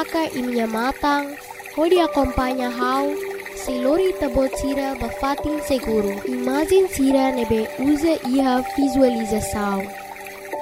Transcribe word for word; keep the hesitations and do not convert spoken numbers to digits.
Saka imnya matang, hodi acompanha how, se lori tabot sira bafatin seguro. Imagem sira nebe usa iha visualização.